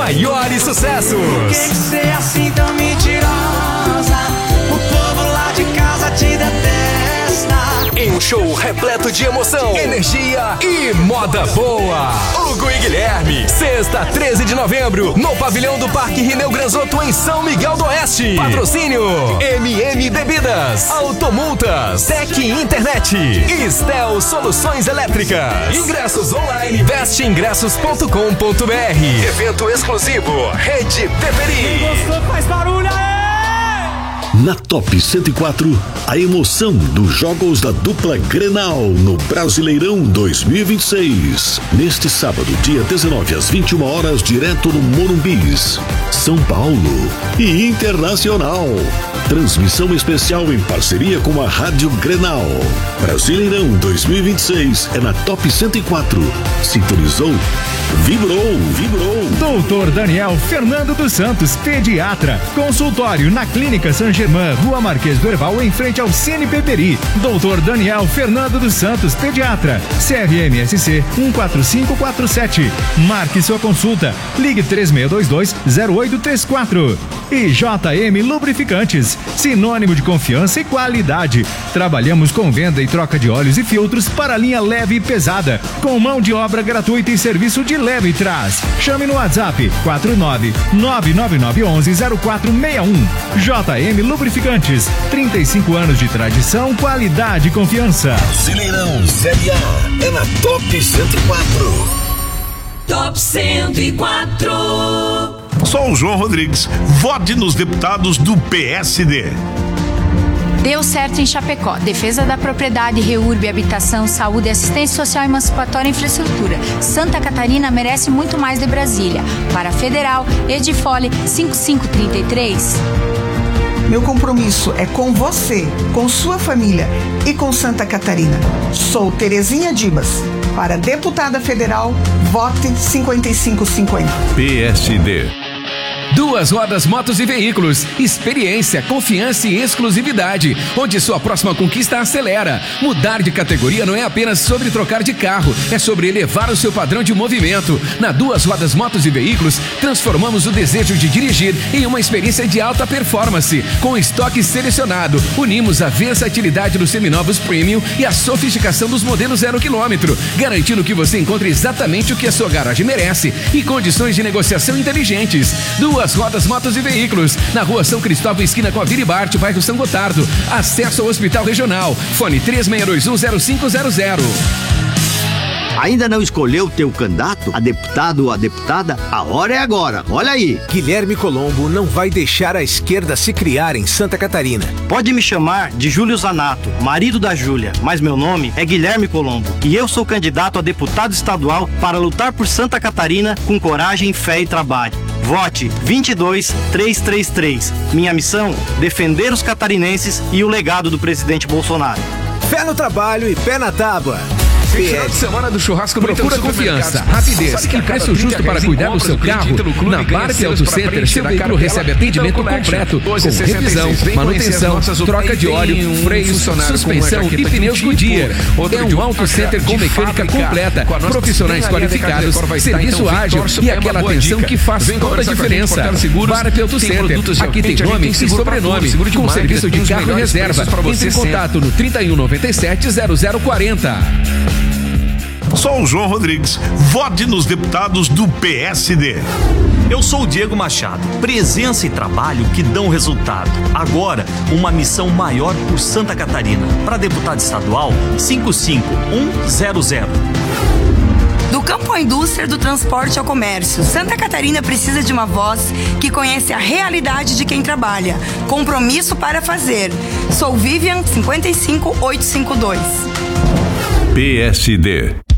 maiores sucessos. Por que ser assim tão mentirosa? O povo lá de casa te detesta. Em um show repleto de emoção, energia e moda boa. Hugo e Guilherme, sexta, 13 de novembro, no pavilhão do Parque Rineu Granzotto, em São Miguel do Oeste. Patrocínio MM Bebidas, Automultas, Tec Internet e Stel Soluções Elétricas. Ingressos online, vesteingressos.com.br. Evento exclusivo, Rede Peperi. Gostou? Faz barulho aí! Na Top 104, a emoção dos jogos da dupla Grenal no Brasileirão 2026. Neste sábado, dia 19 às 21 horas, direto no Morumbis, São Paulo e Internacional. Transmissão especial em parceria com a Rádio Grenal. Brasileirão 2026 é na Top 104. Sintonizou? Vibrou, vibrou. Doutor Daniel Fernando dos Santos, pediatra. Consultório na Clínica San Germán, Rua Marquês do Herval, em frente ao Cine Peperi. Doutor Daniel Fernando dos Santos, pediatra. CRMSC 14547. Marque sua consulta. Ligue 3622-0834. E JM Lubrificantes, sinônimo de confiança e qualidade. Trabalhamos com venda e troca de óleos e filtros para a linha leve e pesada, com mão de obra gratuita e serviço de leve e trás. Chame no WhatsApp 49999110461. JM Lubrificantes, 35 anos de tradição, qualidade e confiança. Brasileirão Série A é na Top 104. Top 104. Sou o João Rodrigues. Vote nos deputados do PSD. Deu certo em Chapecó. Defesa da propriedade, reúrbe, habitação, saúde, assistência social, emancipatória e infraestrutura. Santa Catarina merece muito mais de Brasília. Para Federal, Edifole 5533. Meu compromisso é com você, com sua família e com Santa Catarina. Sou Terezinha Dibas. Para deputada federal, vote 5550. PSD. Duas Rodas Motos e Veículos, experiência, confiança e exclusividade, onde sua próxima conquista acelera. Mudar de categoria não é apenas sobre trocar de carro, é sobre elevar o seu padrão de movimento. Na Duas Rodas Motos e Veículos, transformamos o desejo de dirigir em uma experiência de alta performance. Com estoque selecionado, unimos a versatilidade dos seminovos premium e a sofisticação dos modelos 0 km, garantindo que você encontre exatamente o que a sua garagem merece e condições de negociação inteligentes. Duas Rodas Motos e Veículos, na Rua São Cristóvão, esquina com a Vila Bart, bairro São Gotardo. Acesso ao Hospital Regional. Fone 36210500. Ainda não escolheu o teu candidato, a deputado ou a deputada? A hora é agora, olha aí. Guilherme Colombo não vai deixar a esquerda se criar em Santa Catarina. Pode me chamar de Júlio Zanato, marido da Júlia, mas meu nome é Guilherme Colombo e eu sou candidato a deputado estadual para lutar por Santa Catarina com coragem, fé e trabalho. Vote 22333. Minha missão, defender os catarinenses e o legado do presidente Bolsonaro. Fé no trabalho e pé na tábua. Final de semana do churrasco procura confiança, rapidez e preço justo para cuidar do seu carro. Na Barque Auto Center, seu veículo recebe atendimento completo, com revisão, manutenção, troca de óleo, freios, suspensão e pneus Goodyear. É um auto center com mecânica completa, profissionais qualificados, serviço ágil e aquela atenção que faz toda a diferença. Barque Auto Center, aqui tem nome e sobrenome, com serviço de carro e reserva. Entre em contato no 3197-0040. Sou o João Rodrigues. Vote nos deputados do PSD. Eu sou o Diego Machado. Presença e trabalho que dão resultado. Agora, uma missão maior por Santa Catarina. Para deputado estadual, 55100. Do campo à indústria, do transporte ao comércio, Santa Catarina precisa de uma voz que conhece a realidade de quem trabalha. Compromisso para fazer. Sou Vivian 55852. PSD.